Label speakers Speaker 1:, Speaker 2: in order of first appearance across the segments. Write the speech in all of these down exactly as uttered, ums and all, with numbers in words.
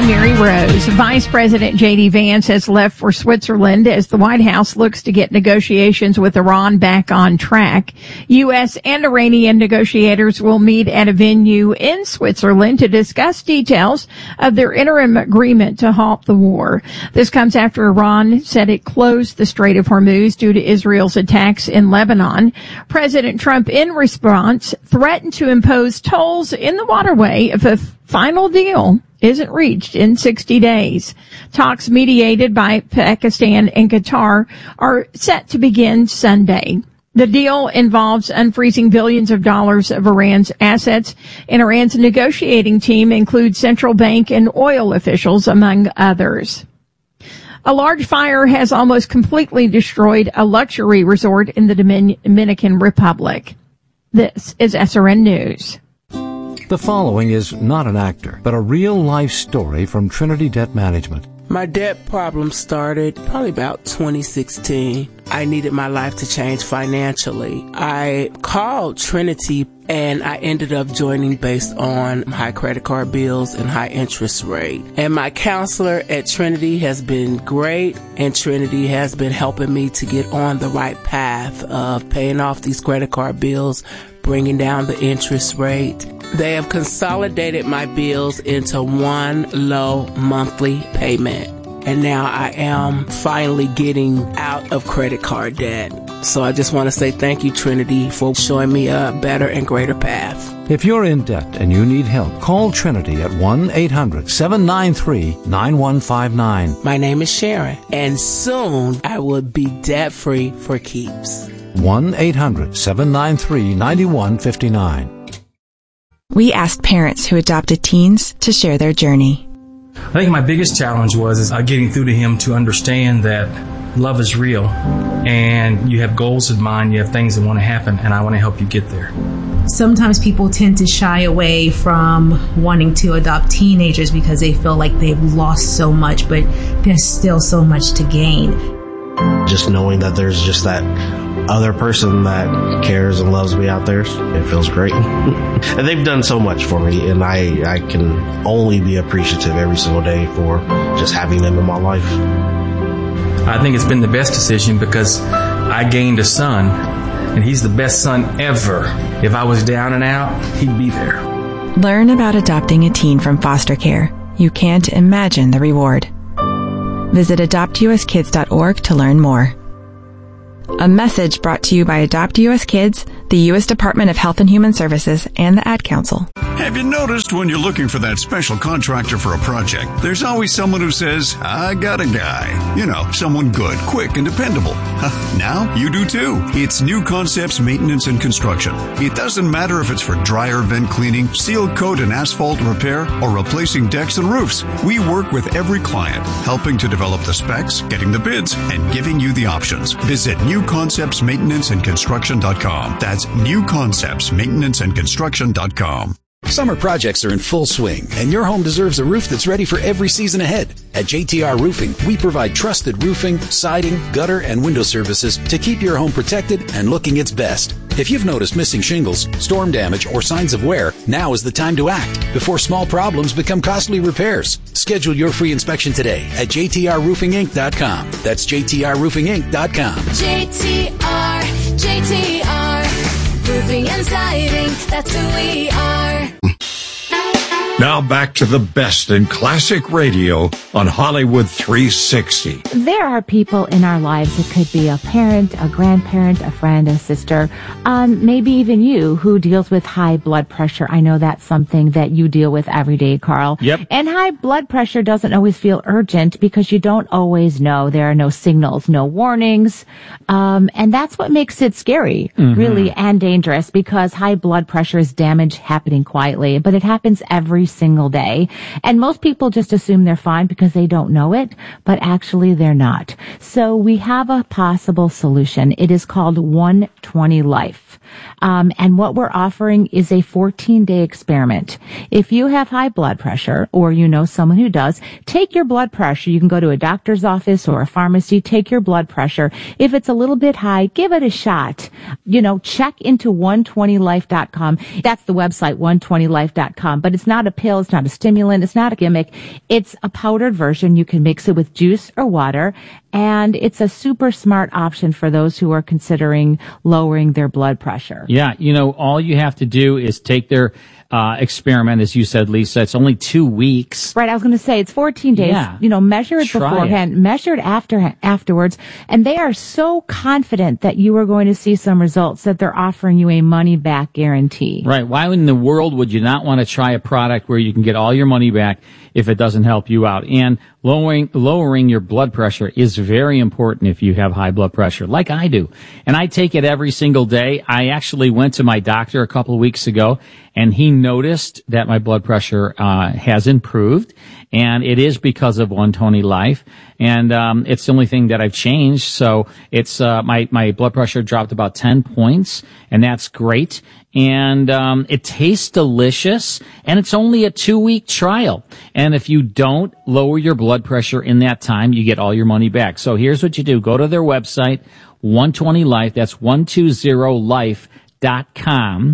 Speaker 1: Mary Rose. Vice President J D. Vance has left for Switzerland as the White House looks to get negotiations with Iran back on track. U S and Iranian negotiators will meet at a venue in Switzerland to discuss details of their interim agreement to halt the war. This comes after Iran said it closed the Strait of Hormuz due to Israel's attacks in Lebanon. President Trump, in response, threatened to impose tolls in the waterway if a final deal isn't reached in sixty days. Talks mediated by Pakistan and Qatar are set to begin Sunday. The deal involves unfreezing billions of dollars of Iran's assets, and Iran's negotiating team includes central bank and oil officials, among others. A large fire has almost completely destroyed a luxury resort in the Dominican Republic. This is S R N News.
Speaker 2: The following is not an actor, but a real-life story from Trinity Debt Management.
Speaker 3: My debt problem started probably about twenty sixteen. I needed my life to change financially. I called Trinity and I ended up joining based on high credit card bills and high interest rate. And my counselor at Trinity has been great, and Trinity has been helping me to get on the right path of paying off these credit card bills, bringing down the interest rate. They have consolidated my bills into one low monthly payment. And now I am finally getting out of credit card debt. So I just want to say thank you, Trinity, for showing me a better and greater path.
Speaker 2: If you're in debt and you need help, call Trinity at one eight hundred seven nine three nine one five nine.
Speaker 3: My name is Sharon, and soon I will be debt-free for keeps.
Speaker 2: one eight hundred seven nine three nine one five nine.
Speaker 4: We asked parents who adopted teens to share their journey.
Speaker 5: I think my biggest challenge was is uh, getting through to him to understand that love is real, and you have goals in mind, you have things that want to happen, and I want to help you get there.
Speaker 6: Sometimes people tend to shy away from wanting to adopt teenagers because they feel like they've lost so much, but there's still so much to gain.
Speaker 7: Just knowing that there's just that other person that cares and loves me out there, it feels great. And they've done so much for me, and I, I can only be appreciative every single day for just having them in my life.
Speaker 5: I think it's been the best decision because I gained a son, and he's the best son ever. If I was down and out, he'd be there.
Speaker 4: Learn about adopting a teen from foster care. You can't imagine the reward. Visit adopt u s kids dot org to learn more. A message brought to you by Adopt U S Kids, the U S Department of Health and Human Services, and the Ad Council.
Speaker 8: Have you noticed when you're looking for that special contractor for a project, there's always someone who says, I got a guy. You know, someone good, quick, and dependable. Now you do too. It's New Concepts Maintenance and Construction. It doesn't matter if it's for dryer vent cleaning, seal coat and asphalt repair, or replacing decks and roofs. We work with every client, helping to develop the specs, getting the bids, and giving you the options. Visit New Concepts Maintenance and Construction dot com. That's New Concepts Maintenance and Construction dot com.
Speaker 9: Summer projects are in full swing, and your home deserves a roof that's ready for every season ahead. At J T R Roofing, we provide trusted roofing, siding, gutter, and window services to keep your home protected and looking its best. If you've noticed missing shingles, storm damage, or signs of wear, now is the time to act before small problems become costly repairs. Schedule your free inspection today at J T R roofing inc dot com. That's J T R roofing inc dot com.
Speaker 10: J T R, J T R, roofing and siding, that's who we are.
Speaker 8: Now back to the best in classic radio on Hollywood three sixty.
Speaker 11: There are people in our lives. It could be a parent, a grandparent, a friend, a sister, um, maybe even you who deals with high blood pressure. I know that's something that you deal with every day, Carl.
Speaker 12: Yep.
Speaker 11: And high blood pressure doesn't always feel urgent because you don't always know. There are no signals, no warnings. Um, and that's what makes it scary, mm-hmm. really, and dangerous, because high blood pressure is damage happening quietly, but it happens every single day. And most people just assume they're fine because they don't know it, but actually they're not. So we have a possible solution. It is called one twenty Life. Um, and what we're offering is a fourteen-day experiment. If you have high blood pressure, or you know someone who does, take your blood pressure. You can go to a doctor's office or a pharmacy, take your blood pressure. If it's a little bit high, give it a shot. You know, check into one twenty life dot com. That's the website, one twenty life dot com. But it's not a pill, it's not a stimulant, it's not a gimmick. It's a powdered version. You can mix it with juice or water. And it's a super smart option for those who are considering lowering their blood pressure.
Speaker 12: Yeah, you know, all you have to do is take their uh experiment, as you said, Lisa. It's only two weeks.
Speaker 11: Right, I was going to say it's fourteen days.
Speaker 12: Yeah.
Speaker 11: You know, measure it
Speaker 12: Try
Speaker 11: beforehand,
Speaker 12: it.
Speaker 11: measure it after afterwards, and they are so confident that you are going to see some results that they're offering you a money back guarantee.
Speaker 12: Right. Why in the world would you not want to try a product where you can get all your money back if it doesn't help you out? And lowering lowering your blood pressure is very important if you have high blood pressure, like I do. And I take it every single day. I actually went to my doctor a couple of weeks ago, and he noticed that my blood pressure uh has improved, and it is because of one twenty Life. And um it's the only thing that I've changed. So it's uh my my blood pressure dropped about ten points, and that's great. And um it tastes delicious, and it's only a two-week trial. And if you don't lower your blood pressure in that time, you get all your money back. So here's what you do. Go to their website, one twenty Life. That's one twenty life dot com,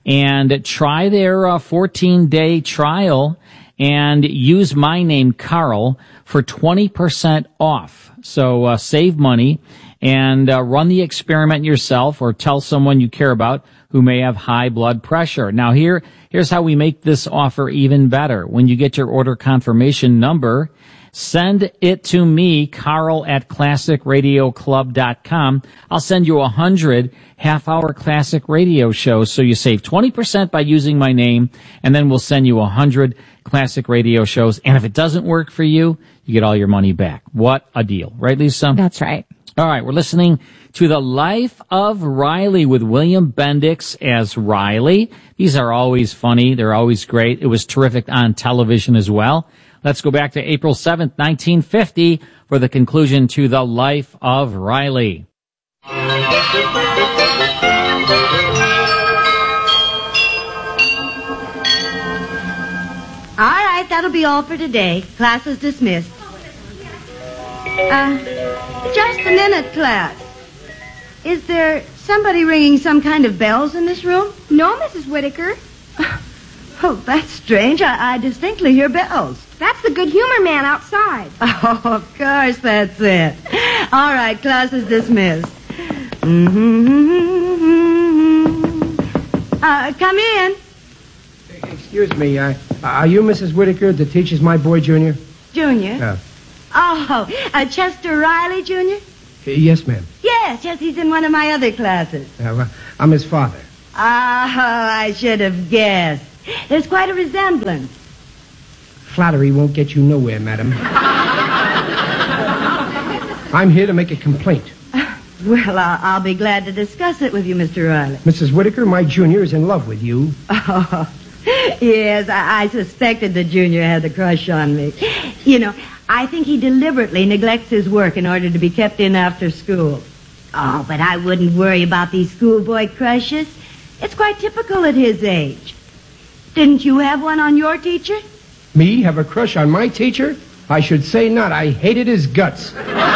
Speaker 12: and try their uh, fourteen-day trial and use my name, Carl, for twenty percent off. So uh, save money and uh, run the experiment yourself, or tell someone you care about who may have high blood pressure. Now here, here's how we make this offer even better. When you get your order confirmation number, send it to me, Carl at classic radio club dot com. I'll send you a hundred half-hour classic radio shows, so you save twenty percent by using my name, and then we'll send you a hundred classic radio shows. And if it doesn't work for you, you get all your money back. What a deal. Right, Lisa?
Speaker 11: That's right.
Speaker 12: All right, we're listening to The Life of Riley with William Bendix as Riley. These are always funny. They're always great. It was terrific on television as well. Let's go back to April seventh, nineteen fifty for the conclusion to The Life of Riley.
Speaker 13: All right, that'll be all for today. Class is dismissed. Uh, just a minute, class. Is there somebody ringing some kind of bells in this room?
Speaker 14: No, Missus Whitaker.
Speaker 13: Oh, that's strange. I, I distinctly hear bells.
Speaker 14: That's the good humor man outside.
Speaker 13: Oh, of course, that's it. All right, class is dismissed. Mm-hmm. Uh, come in.
Speaker 15: Excuse me, uh, are you Missus Whitaker that teaches my boy, Junior?
Speaker 13: Junior?
Speaker 15: No.
Speaker 13: Oh, uh, Chester Riley, Junior?
Speaker 15: Uh, yes, ma'am.
Speaker 13: Yes, yes, he's in one of my other classes.
Speaker 15: Uh, well, I'm his father.
Speaker 13: Ah, I should have guessed. There's quite a resemblance.
Speaker 15: Flattery won't get you nowhere, madam. I'm here to make a complaint.
Speaker 13: Well, I'll, I'll be glad to discuss it with you, Mister Riley.
Speaker 15: Missus Whitaker, my junior is in love with you.
Speaker 13: Oh, yes, I, I suspected the junior had a crush on me. You know, I think he deliberately neglects his work in order to be kept in after school. Oh, but I wouldn't worry about these schoolboy crushes. It's quite typical at his age. Didn't you have one on your teacher?
Speaker 15: Me have a crush on my teacher? I should say not. I hated his guts.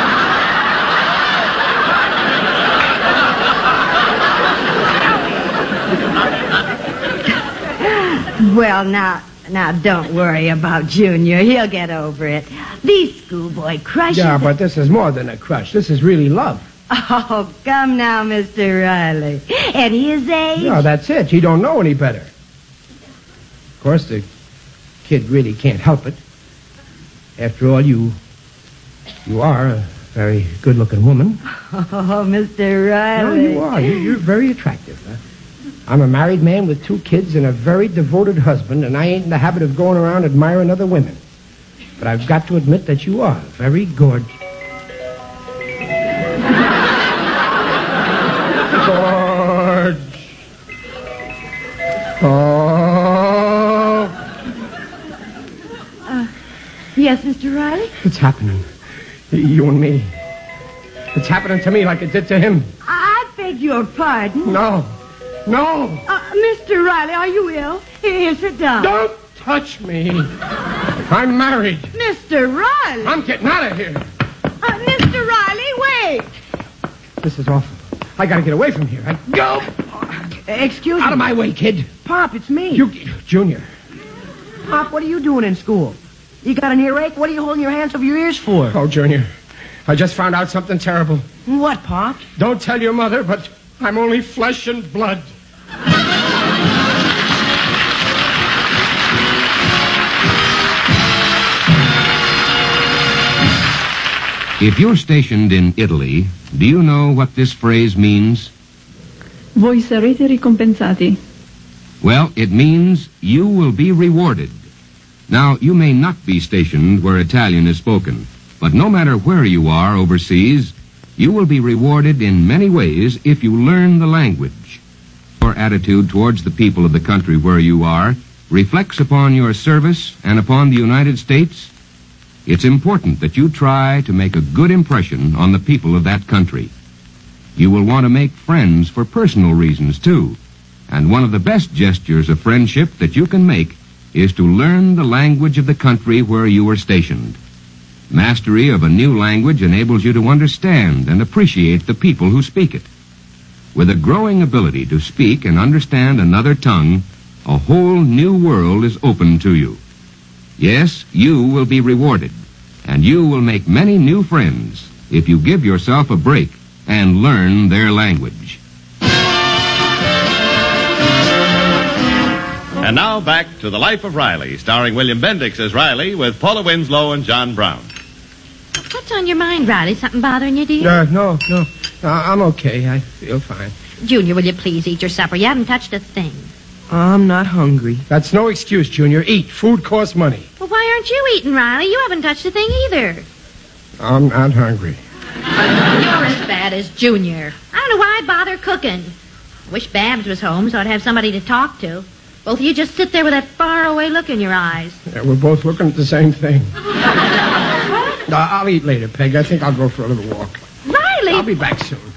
Speaker 13: Well, now, now, don't worry about Junior. He'll get over it. These schoolboy crushes...
Speaker 15: Yeah, but this is more than a crush. This is really love.
Speaker 13: Oh, come now, Mister Riley. At his age...
Speaker 15: No, that's it. You don't know any better. Of course, the kid really can't help it. After all, you... You are a very good-looking woman.
Speaker 13: Oh, Mister Riley.
Speaker 15: No, you are. You, you're very attractive. Huh? I'm a married man with two kids and a very devoted husband, and I ain't in the habit of going around admiring other women. But I've got to admit that you are very gorgeous. George. Oh.
Speaker 13: Uh, yes, Mister Riley?
Speaker 15: It's happening. You and me. It's happening to me like it did to him.
Speaker 13: I beg your pardon.
Speaker 15: No. No.
Speaker 13: Uh, Mister Riley, are you ill? Here, here, sit down.
Speaker 15: Don't touch me. I'm married.
Speaker 13: Mister Riley.
Speaker 15: I'm getting out of here.
Speaker 13: Uh, Mister Riley, wait.
Speaker 15: This is awful. I gotta get away from here. I go.
Speaker 16: Excuse me.
Speaker 15: Out of my way, kid.
Speaker 16: Pop, it's me.
Speaker 15: You, Junior.
Speaker 16: Pop, what are you doing in school? You got an earache? What are you holding your hands over your ears for?
Speaker 15: Oh, Junior, I just found out something terrible.
Speaker 16: What, Pop?
Speaker 15: Don't tell your mother, but I'm only flesh and blood.
Speaker 17: If you're stationed in Italy, do you know what this phrase means?
Speaker 18: Voi sarete ricompensati.
Speaker 17: Well, it means you will be rewarded. Now, you may not be stationed where Italian is spoken, but no matter where you are overseas, you will be rewarded in many ways if you learn the language. Your attitude towards the people of the country where you are reflects upon your service and upon the United States. It's important that you try to make a good impression on the people of that country. You will want to make friends for personal reasons, too. And one of the best gestures of friendship that you can make is to learn the language of the country where you are stationed. Mastery of a new language enables you to understand and appreciate the people who speak it. With a growing ability to speak and understand another tongue, a whole new world is open to you. Yes, you will be rewarded, and you will make many new friends if you give yourself a break and learn their language.
Speaker 19: And now back to The Life of Riley, starring William Bendix as Riley with Paula Winslow and John Brown.
Speaker 20: What's on your mind, Riley? Something bothering you, dear?
Speaker 15: Uh, no, no. Uh, I'm okay. I feel fine.
Speaker 20: Junior, will you please eat your supper? You haven't touched a thing.
Speaker 16: I'm not hungry.
Speaker 15: That's no excuse, Junior. Eat. Food costs money.
Speaker 20: Well, why aren't you eating, Riley? You haven't touched a thing either.
Speaker 15: I'm not hungry.
Speaker 20: You're as bad as Junior. I don't know why I bother cooking. I wish Babs was home so I'd have somebody to talk to. Both of you just sit there with that faraway look in your eyes.
Speaker 15: Yeah, we're both looking at the same thing. uh, I'll eat later, Peg. I think I'll go for a little walk.
Speaker 20: Riley!
Speaker 15: I'll be back soon.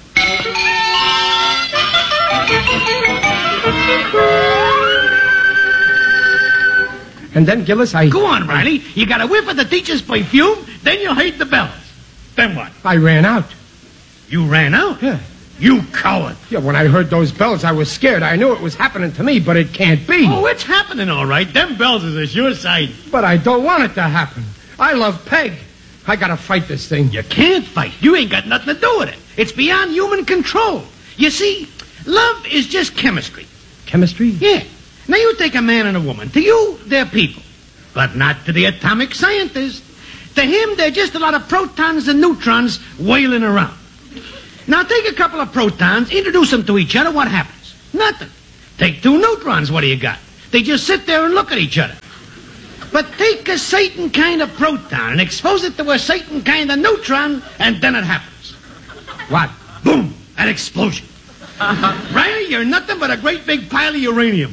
Speaker 15: And then, Gillis, I...
Speaker 21: Go on, Riley. You got a whiff of the teacher's perfume, then you hate the bells. Then what?
Speaker 15: I ran out.
Speaker 21: You ran out?
Speaker 15: Yeah.
Speaker 21: You coward.
Speaker 15: Yeah, when I heard those bells, I was scared. I knew it was happening to me, but it can't be.
Speaker 21: Oh, it's happening, all right. Them bells is a sure sight.
Speaker 15: But I don't want it to happen. I love Peg. I gotta fight this thing.
Speaker 21: You can't fight. You ain't got nothing to do with it. It's beyond human control. You see, love is just chemistry.
Speaker 15: Chemistry?
Speaker 21: Yeah. Now, you take a man and a woman. To you, they're people. But not to the atomic scientist. To him, they're just a lot of protons and neutrons wailing around. Now, take a couple of protons, introduce them to each other, what happens? Nothing. Take two neutrons, what do you got? They just sit there and look at each other. But take a certain kind of proton and expose it to a certain kind of neutron, and then it happens.
Speaker 15: What?
Speaker 21: Boom! An explosion. Riley, you're nothing but a great big pile of uranium.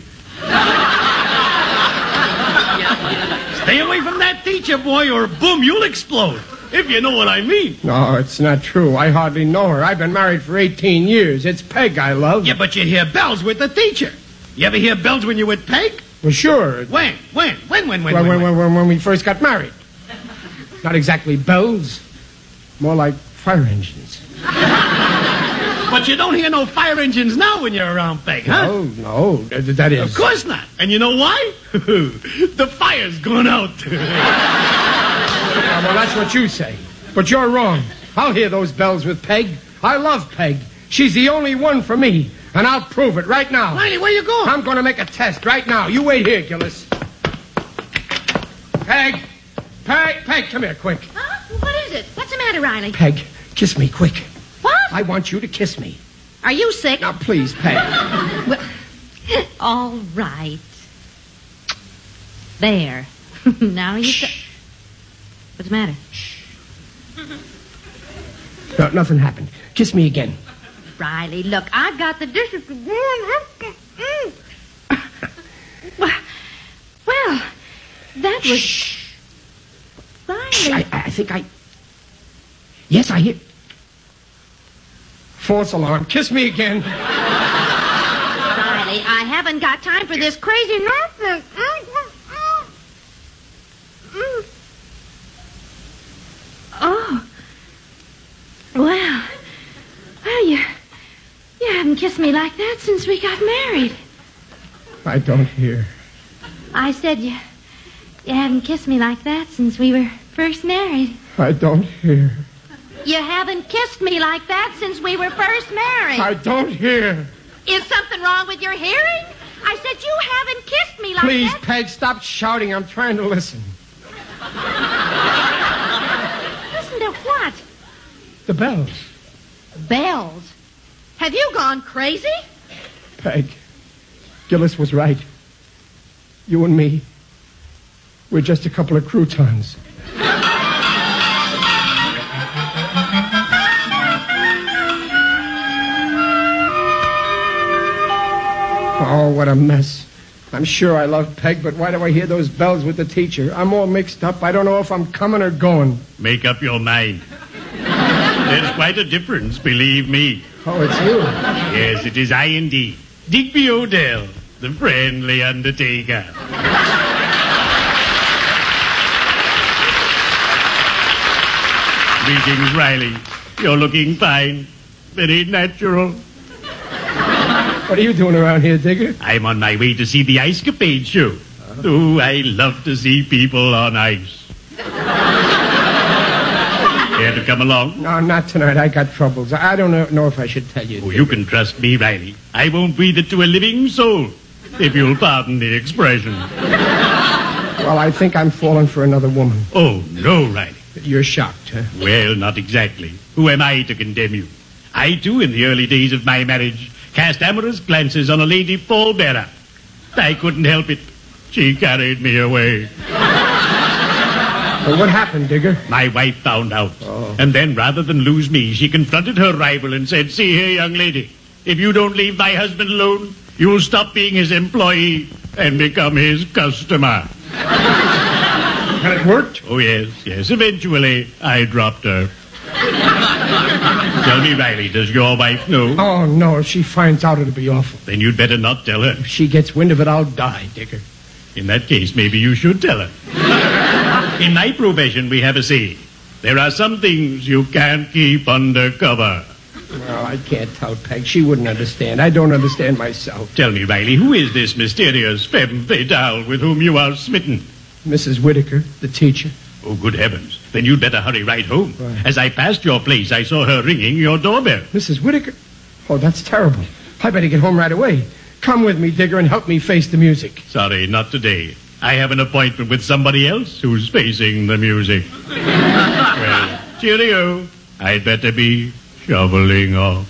Speaker 21: Stay away from that teacher, boy, or boom, you'll explode. If you know what I mean.
Speaker 15: No, it's not true. I hardly know her. I've been married for eighteen years. It's Peg I love.
Speaker 21: Yeah, but you hear bells with the teacher. You ever hear bells when you're with Peg?
Speaker 15: Well, sure.
Speaker 21: When? When? When, when, when,
Speaker 15: well,
Speaker 21: when,
Speaker 15: when, when, when we first got married. Not exactly bells. More like fire engines.
Speaker 21: But you don't hear no fire engines now when you're around Peg, huh?
Speaker 15: No, no, that, that is...
Speaker 21: Of course not. And you know why? The fire's gone out.
Speaker 15: Yeah, well, that's what you say. But you're wrong. I'll hear those bells with Peg. I love Peg. She's the only one for me. And I'll prove it right now.
Speaker 21: Riley, where you going?
Speaker 15: I'm going to make a test right now. You wait here, Gillis. Peg. Peg. Peg, come here, quick.
Speaker 20: Huh? What is it? What's the matter, Riley?
Speaker 15: Peg, kiss me, quick.
Speaker 20: What?
Speaker 15: I want you to kiss me.
Speaker 20: Are you sick?
Speaker 15: Now, please, Peg.
Speaker 20: Well, all right. There. Now you... Shh. What's the matter?
Speaker 15: No, nothing happened. Kiss me again.
Speaker 20: Riley, look, I've got the dishes to do. Well, that was...
Speaker 15: Shh.
Speaker 20: Riley.
Speaker 15: Shh, I, I think I... Yes, I hear... False alarm. Kiss me again.
Speaker 20: haven't got time for this crazy nonsense. Oh. Well. Well, you... You haven't kissed me like that since we got married.
Speaker 15: I don't hear.
Speaker 20: I said you... You haven't kissed me like that since we were first married.
Speaker 15: I don't hear.
Speaker 20: You haven't kissed me like that since we were first married.
Speaker 15: I don't hear.
Speaker 20: Is something wrong with your hearing? I said you haven't kissed me like
Speaker 15: Please,
Speaker 20: that.
Speaker 15: Please, Peg, stop shouting. I'm trying to listen.
Speaker 20: Listen to what?
Speaker 15: The bells.
Speaker 20: Bells? Have you gone crazy?
Speaker 15: Peg, Gillis was right. You and me, we're just a couple of croutons. Oh, what a mess. I'm sure I love Peg, but why do I hear those bells with the teacher? I'm all mixed up. I don't know if I'm coming or going.
Speaker 1: Make up your mind. There's quite a difference, believe me.
Speaker 15: Oh, it's you?
Speaker 1: Yes, it is I indeed. Digby Odell, the friendly undertaker. Greetings, Riley. You're looking fine. Very natural.
Speaker 15: What are you doing around here, Digger?
Speaker 1: I'm on my way to see the Ice Capade show. Oh, I love to see people on ice. Care to come along?
Speaker 15: No, not tonight. I got troubles. I don't know, know if I should tell you.
Speaker 1: Oh, you can trust me, Riley. I won't breathe it to a living soul, if you'll pardon the expression.
Speaker 15: Well, I think I'm falling for another woman.
Speaker 1: Oh, no, Riley.
Speaker 15: You're shocked, huh?
Speaker 1: Well, not exactly. Who am I to condemn you? I, too, in the early days of my marriage, cast amorous glances on a lady pallbearer. I couldn't help it. She carried me away.
Speaker 15: Well, what happened, Digger?
Speaker 1: My wife found out.
Speaker 15: Oh.
Speaker 1: And then, rather than lose me, she confronted her rival and said, "See here, young lady, if you don't leave my husband alone, you'll stop being his employee and become his customer."
Speaker 15: And it worked?
Speaker 1: Oh, yes, yes. Eventually, I dropped her. Tell me, Riley, does your wife know?
Speaker 15: Oh, no. If she finds out, it'll be awful.
Speaker 1: Then you'd better not tell her.
Speaker 15: If she gets wind of it, I'll die, Digger.
Speaker 1: In that case, maybe you should tell her. In my profession, we have a saying. There are some things you can't keep under cover.
Speaker 15: Well, I can't tell Peg. She wouldn't understand. I don't understand myself.
Speaker 1: Tell me, Riley, who is this mysterious femme fatale with whom you are smitten?
Speaker 15: Missus Whitaker, the teacher.
Speaker 1: Oh, good heavens. Then you'd better hurry right home.
Speaker 15: Why?
Speaker 1: As I passed your place, I saw her ringing your doorbell.
Speaker 15: Missus Whitaker? Oh, that's terrible. I better get home right away. Come with me, Digger, and help me face the music.
Speaker 1: Sorry, not today. I have an appointment with somebody else who's facing the music. Well, cheerio. I'd better be shoveling off.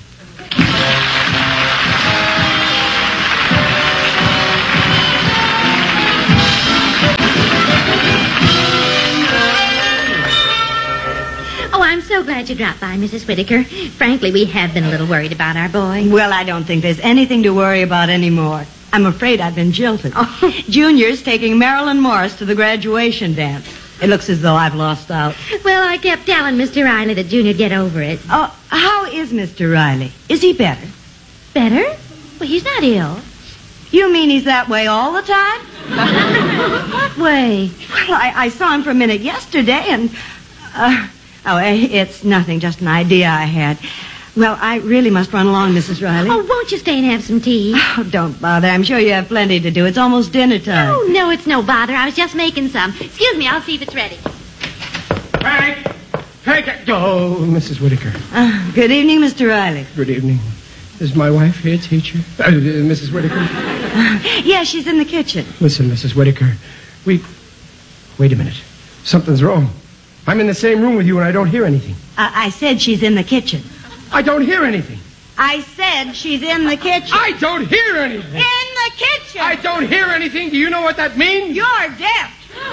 Speaker 20: Oh, I'm so glad you dropped by, Missus Whitaker. Frankly, we have been a little worried about our boy.
Speaker 13: Well, I don't think there's anything to worry about anymore. I'm afraid I've been jilted.
Speaker 20: Oh.
Speaker 13: Junior's taking Marilyn Morris to the graduation dance. It looks as though I've lost out.
Speaker 20: Well, I kept telling Mister Riley that Junior'd get over it.
Speaker 13: Oh, how is Mister Riley? Is he better?
Speaker 20: Better? Well, he's not ill.
Speaker 13: You mean he's that way all the time?
Speaker 20: What way?
Speaker 13: Well, I, I saw him for a minute yesterday, and... Uh, oh, it's nothing, just an idea I had. Well, I really must run along, Missus Riley.
Speaker 20: Oh, won't you stay and have some tea?
Speaker 13: Oh, don't bother. I'm sure you have plenty to do. It's almost dinner time.
Speaker 20: Oh, no, it's no bother. I was just making some. Excuse me, I'll see if it's ready.
Speaker 15: Peg! Peg! Oh, Missus Whitaker.
Speaker 13: Uh, good evening, Mister Riley.
Speaker 15: Good evening. Is my wife here, teacher? Uh, Missus Whitaker?
Speaker 13: Uh, yeah, she's in the kitchen.
Speaker 15: Listen, Missus Whitaker. We... Wait a minute. Something's wrong. I'm in the same room with you and I don't hear anything.
Speaker 13: Uh, I said she's in the kitchen.
Speaker 15: I don't hear anything.
Speaker 13: I said she's in the kitchen.
Speaker 15: I don't hear anything.
Speaker 13: In the kitchen.
Speaker 15: I don't hear anything. Do you know what that means?
Speaker 13: You're deaf.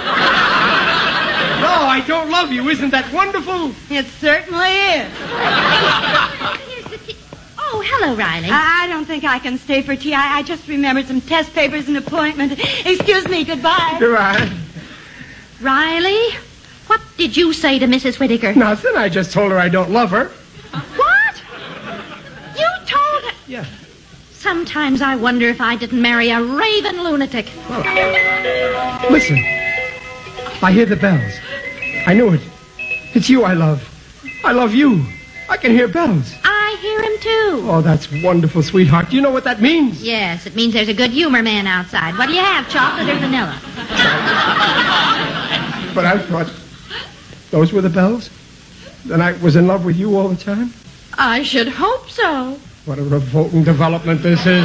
Speaker 15: No, I don't love you. Isn't that wonderful?
Speaker 13: It certainly is.
Speaker 20: Oh, hello, Riley.
Speaker 13: I don't think I can stay for tea. I, I just remembered some test papers and appointment. Excuse me. Goodbye.
Speaker 15: Goodbye.
Speaker 20: Riley, what did you say to Missus Whitaker?
Speaker 15: Nothing. I just told her I don't love her.
Speaker 20: What? You told her?
Speaker 15: Yeah.
Speaker 20: Sometimes I wonder if I didn't marry a raving lunatic.
Speaker 15: Listen. I hear the bells. I knew it. It's you I love. I love you. I can hear bells.
Speaker 20: I hear him, too.
Speaker 15: Oh, that's wonderful, sweetheart. Do you know what that means?
Speaker 20: Yes, it means there's a good humor man outside. What do you have, chocolate or vanilla?
Speaker 15: But I thought those were the bells? Then I was in love with you all the time?
Speaker 20: I should hope so.
Speaker 15: What a revolting development this is.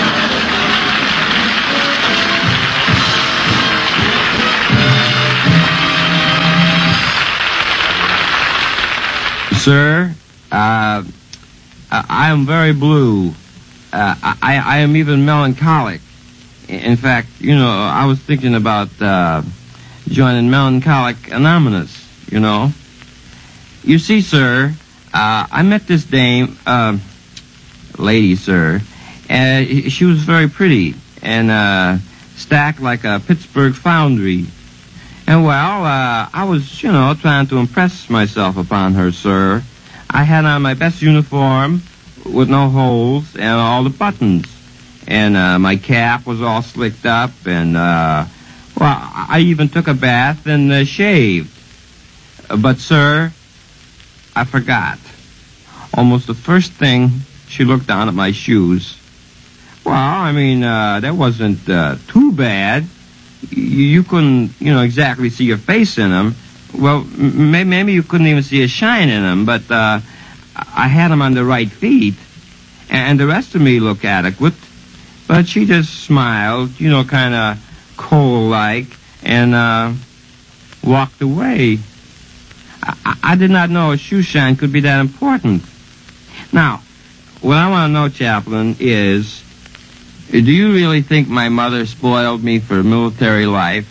Speaker 17: Sir, uh, I am very blue. Uh, I, I am even melancholic. In fact, you know, I was thinking about uh, joining Melancholic Anonymous, you know. You see, sir, uh, I met this dame, uh, lady, sir, and she was very pretty and uh, stacked like a Pittsburgh foundry. And, well, uh, I was, you know, trying to impress myself upon her, sir. I had on my best uniform with no holes and all the buttons. And uh, my cap was all slicked up, and, uh, well, I even took a bath and uh, shaved. But, sir, I forgot. Almost the first thing, she looked down at my shoes. Well, I mean, uh, that wasn't uh, too bad. You couldn't, you know, exactly see your face in them. Well, m- maybe you couldn't even see a shine in them, but uh, I had them on the right feet, and the rest of me looked adequate. But she just smiled, you know, kind of cold-like, and uh, walked away. I-, I did not know a shoe shine could be that important. Now, what I want to know, Chaplain, is... do you really think my mother spoiled me for military life?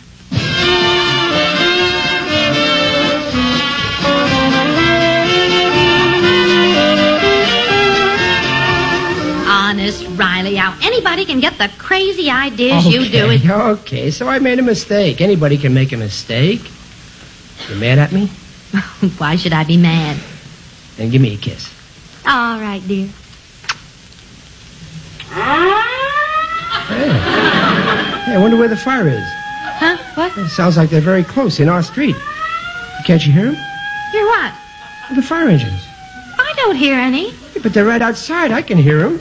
Speaker 20: Honest, Riley, how anybody can get the crazy ideas
Speaker 15: okay,
Speaker 20: you do. It...
Speaker 15: Okay, so I made a mistake. Anybody can make a mistake. You mad at me?
Speaker 20: Why should I be mad?
Speaker 15: Then give me a kiss.
Speaker 20: All right, dear.
Speaker 15: Hey. Hey, I wonder where the fire is.
Speaker 20: Huh? What?
Speaker 15: It sounds like they're very close, in our street. Can't you hear them?
Speaker 20: Hear what?
Speaker 15: The fire engines.
Speaker 20: I don't hear any.
Speaker 15: Yeah, but they're right outside. I can hear them.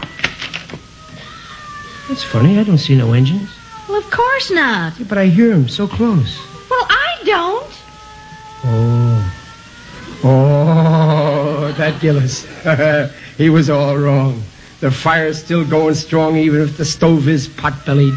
Speaker 15: That's funny. I don't see no engines.
Speaker 20: Well, of course not.
Speaker 15: Yeah, but I hear them so close.
Speaker 20: Well, I don't.
Speaker 15: Oh. Oh, that Gillis. He was all wrong. The fire's still going strong even if the stove is pot-bellied.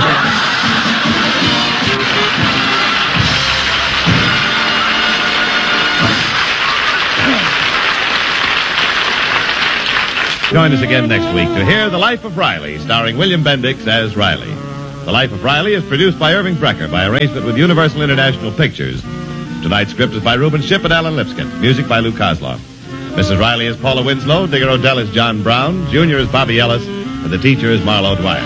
Speaker 19: Join us again next week to hear The Life of Riley, starring William Bendix as Riley. The Life of Riley is produced by Irving Brecker by arrangement with Universal International Pictures. Tonight's script is by Reuben Shipp and Alan Lipscomb. Music by Lou Kozloff. Missus Riley is Paula Winslow, Digger Odell is John Brown, Junior is Bobby Ellis, and the teacher is Marlo Dwyer.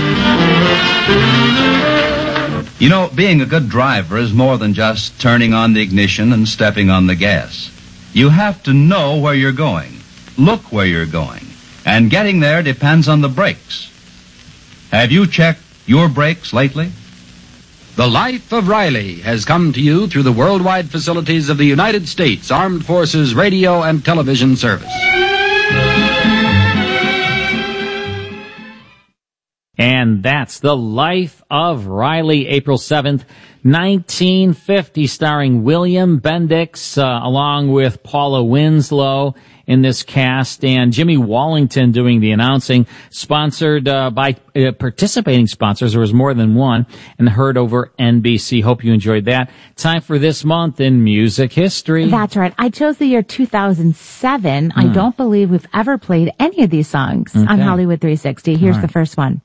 Speaker 3: You know, being a good driver is more than just turning on the ignition and stepping on the gas. You have to know where you're going, look where you're going, and getting there depends on the brakes. Have you checked your brakes lately?
Speaker 22: The Life of Riley has come to you through the worldwide facilities of the United States Armed Forces Radio and Television Service.
Speaker 12: And that's The Life of Riley, April seventh, nineteen fifty, starring William Bendix, uh, along with Paula Winslow in this cast, and Jimmy Wallington doing the announcing, sponsored uh, by uh, participating sponsors. There was more than one, and heard over N B C. Hope you enjoyed that. Time for this month in music history.
Speaker 11: That's right. I chose the year two thousand seven. Mm. I don't believe we've ever played any of these songs okay. on Hollywood three sixty. Here's right. the first one.